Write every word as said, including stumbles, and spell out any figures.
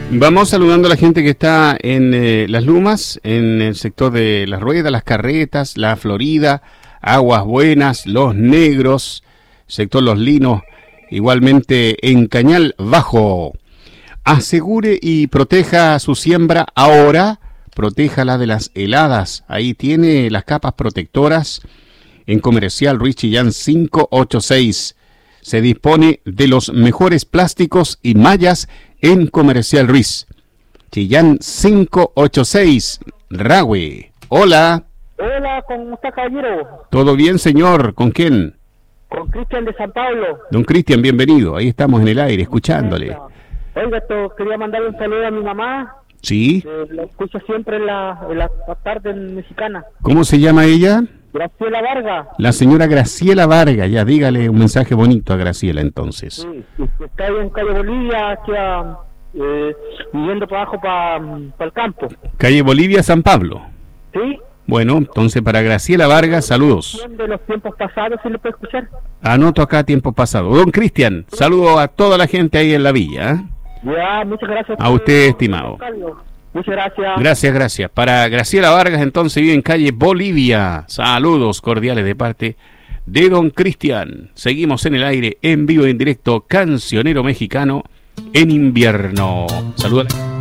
Vamos saludando a la gente que está en eh, Las Lumas, en el sector de Las Ruedas, Las Carretas, La Florida, Aguas Buenas, Los Negros, sector Los Linos, igualmente en Cañal Bajo. Asegure y proteja su siembra ahora, protéjala de las heladas. Ahí tiene las capas protectoras en Comercial Ruiz Chillán quinientos ochenta y seis. Se dispone de los mejores plásticos y mallas en Comercial Ruiz. Chillán quinientos ochenta y seis, Rahue. Hola. Hola, ¿cómo está, caballero? ¿Todo bien, señor? ¿Con quién? Con Cristian de San Pablo. Don Cristian, bienvenido. Ahí estamos en el aire, escuchándole. Oiga, esto, quería mandarle un saludo a mi mamá. Sí. Que la escucha siempre en la, en la tarde mexicana. ¿Cómo se llama ella? Graciela Vargas. La señora Graciela Vargas. Ya, dígale un mensaje bonito a Graciela, entonces. Sí, está ahí en calle Bolivia, aquí a, eh, viviendo para abajo, para pa el campo. Calle Bolivia, San Pablo. Sí. Bueno, entonces para Graciela Vargas, saludos. De los tiempos pasados, ¿sí le puede escuchar? Anoto acá tiempos pasados. Don Cristian, saludo a toda la gente ahí en la villa. ¿eh? Ya, muchas gracias. A usted, estimado. Muchas gracias. Gracias, gracias. Para Graciela Vargas, entonces vive en calle Bolivia. Saludos cordiales de parte de Don Cristian. Seguimos en el aire, en vivo y en directo, Cancionero Mexicano en invierno. Saludos.